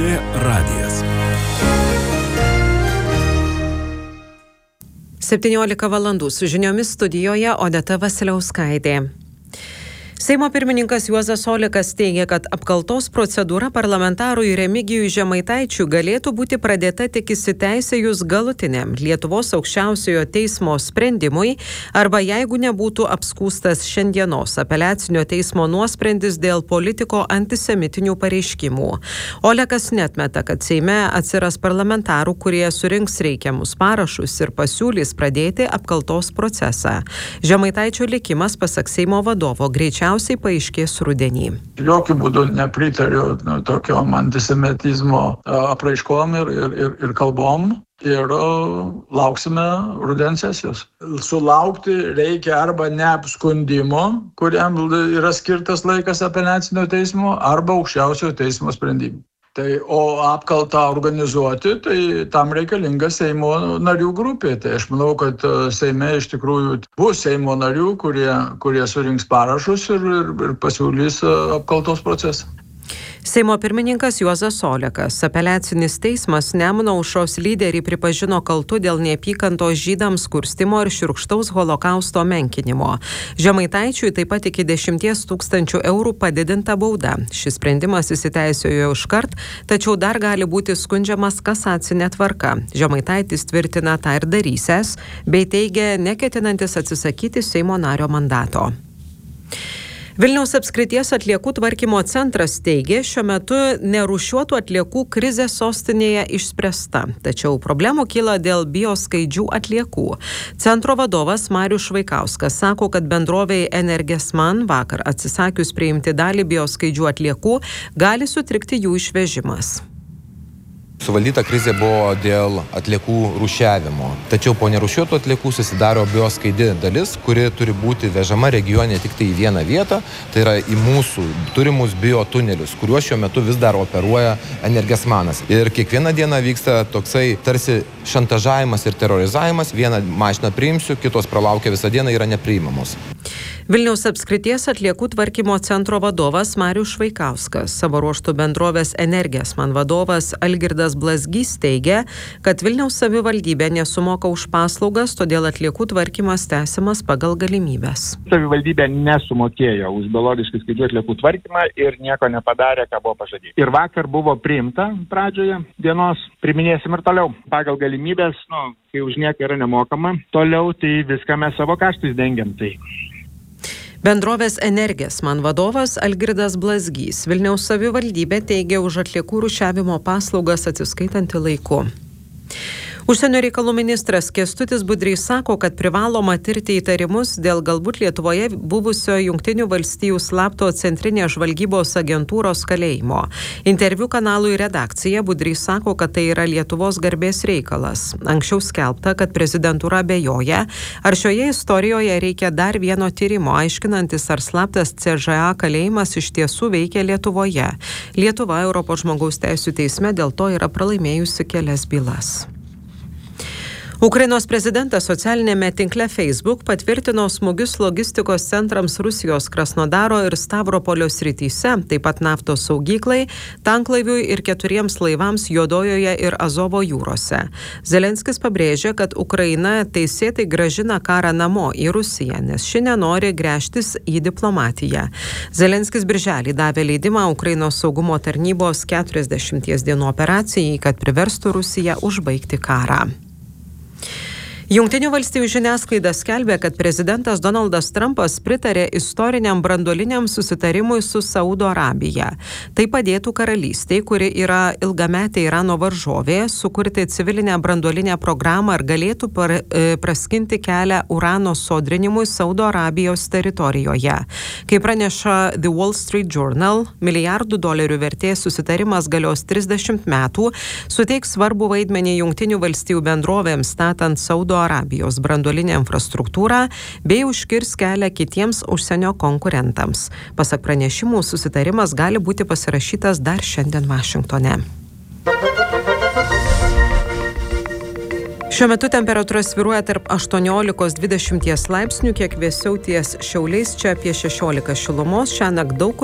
LRT radijas. 17 valandų su žiniomis studijoje Odeta Vasiliauskaitė. Seimo pirmininkas Juozas Olekas teigia, kad apkaltos procedūra parlamentarui Remigijui Žemaitaičiui galėtų būti pradėta tik įsiteisėjus galutiniam Lietuvos aukščiausiojo teismo sprendimui arba jeigu nebūtų apskųstas šiandienos apeliacinio teismo nuosprendis dėl politiko antisemitinių pareiškimų. Olekas neatmeta, kad Seime atsiras parlamentarų, kurie surinks reikiamus parašus ir pasiūlys pradėti apkaltos procesą. Žemaitaičio likimas, pasak Seimo vadovo, greičiausiai paaiškės rudenį. Jokių būdų nepritariu tokiom antisemitizmo apraiškom ir kalbom ir lauksime rudens sesijos. Sulaukti reikia arba neapskundimo, kuriam yra skirtas laikas apeliacinio teismo, arba aukščiausiojo teismo sprendimų. O apkaltą organizuoti, tai tam reikalinga Seimo narių grupė. Tai aš manau, kad Seime iš tikrųjų bus Seimo narių, kurie surinks parašus ir pasiūlys apkaltos procesą. Seimo pirmininkas Juozas Olekas. Apeliacinis teismas Nemuno aušros lyderį pripažino kaltu dėl neapykantos žydams kurstimo ir šiurkštaus holokausto menkinimo. Žemaitaičiui taip pat iki 10 000 eurų padidinta bauda. Šis sprendimas įsiteisėjo iškart, tačiau dar gali būti skundžiamas kasacinė tvarka. Žemaitaitis tvirtina tą ir darysęs, bei teigia neketinantis atsisakyti Seimo nario mandato. Vilniaus apskrities atliekų tvarkymo centras teigė, šiuo metu nerūšiuotų atliekų krizė sostinėje išspręsta, tačiau problemų kyla dėl bioskaidžių atliekų. Centro vadovas Marius Švaikauskas sako, kad bendrovei Energesman vakar atsisakius priimti dalį bioskaidžių atliekų, gali sutrikti jų išvežimas. Suvaldyta krizė buvo dėl atliekų rūšiavimo. Tačiau po nerūšiuotų atliekų susidaro bioskaidi dalis, kuri turi būti vežama regione tik tai į vieną vietą, tai yra į mūsų turimus biotunelius, kuriuos šiuo metu vis dar operuoja Energesmanas. Ir kiekvieną dieną vyksta toksai tarsi šantažavimas ir terrorizavimas. Vieną mašiną priimsiu, kitos pralaukia visą dieną, yra nepriimamos. Vilniaus apskrities atliekų tvarkymo centro vadovas Marius Švaikauskas. Savo ruožtų bendrovės Energesman vadovas Algirdas Blazgys teigia, kad Vilniaus savivaldybė nesumoka už paslaugas, todėl atliekų tvarkymas tęsiamas pagal galimybės. Savivaldybė nesumokėjo už biologiškai skaidžių atliekų tvarkymą ir nieko nepadarė, ką buvo pažadėta. Ir vakar buvo priimta pradžioje dienos, priminėsim ir toliau. Pagal galimybės, kai už nieką yra nemokama, toliau tai viską mes savo kaštais dengiam. Bendrovės Energesman vadovas Algirdas Blazgys. Vilniaus savivaldybė teigia už atliekų rūšiavimo paslaugas atsiskaitanti laiku. Užsienio reikalų ministras Kęstutis Budrys sako, kad privaloma tirti įtarimus dėl galbūt Lietuvoje buvusio Jungtinių valstijų slapto centrinės žvalgybos agentūros kalėjimo. Interviu kanalui Redakcija Budrys sako, kad tai yra Lietuvos garbės reikalas. Anksčiau skelbta, kad prezidentūra abejoja, ar šioje istorijoje reikia dar vieno tyrimo, aiškinantis, ar slaptas CŽA kalėjimas iš tiesų veikia Lietuvoje. Lietuva Europos žmogaus teisių teisme dėl to yra pralaimėjusi kelias bylas. Ukrainos prezidentas socialinėme tinkle Facebook patvirtino smūgius logistikos centrams Rusijos Krasnodaro ir Stavropolio srityse, taip pat naftos saugyklai, tanklaiviui ir 4 laivams Juodojoje ir Azovo jūrose. Zelenskis pabrėžė, kad Ukraina teisėtai grąžina karą namo į Rusiją, nes ši nenori gręžtis į diplomatiją. Zelenskis birželį davė leidimą Ukrainos saugumo tarnybos 40 dienų operacijai, kad priverstų Rusiją užbaigti karą. Jungtinių valstijų žiniasklaida skelbė, kad prezidentas Donaldas Trumpas pritarė istoriniam branduoliniam susitarimui su Saudo Arabija. Tai padėtų karalystei, kuri yra ilgametė Irano varžovė, sukurti civilinę branduolinę programą ir galėtų praskinti kelią urano sodrinimui Saudo Arabijos teritorijoje. Kaip praneša The Wall Street Journal, milijardų dolerių vertės susitarimas galios 30 metų, suteiks svarbų vaidmenį Jungtinių valstijų bendrovėms statant Saudo Arabijos branduolinę infrastruktūrą bei užkirs kelią kitiems užsienio konkurentams. Pasak pranešimų, susitarimas gali būti pasirašytas dar šiandien Vašingtone. Šiuo metu temperatūra svyruoja tarp 18–20 laipsnių, kiek vėsiau ties Šiauliais, čia apie 16 šilumos, šiąnakt daug kur